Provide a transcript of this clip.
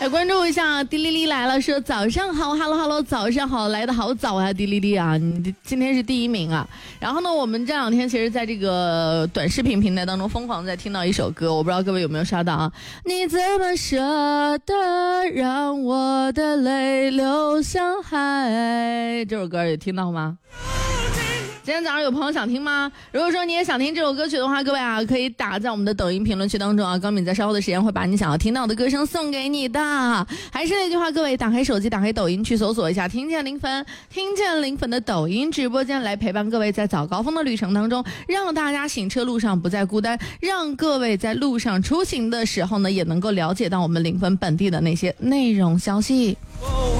来关注一下，迪丽丽来了，说早上好 ，Hello， 早上好，来的好早啊，迪丽丽啊，你今天是第1名啊。然后呢，我们这2天其实在这个短视频平台当中疯狂在听到一首歌，我不知道各位有没有刷到啊？你怎么舍得让我的泪流向海？这首歌有听到吗？今天早上有朋友想听吗？如果说你也想听这首歌曲的话，各位啊，可以打在我们的抖音评论区当中啊，高敏在稍后的时间会把你想要听到的歌声送给你的。还是那句话，各位打开手机，打开抖音去搜索一下听见零粉，听见零粉的抖音直播间，来陪伴各位在早高峰的旅程当中，让大家行车路上不再孤单，让各位在路上出行的时候呢，也能够了解到我们零粉本地的那些内容消息。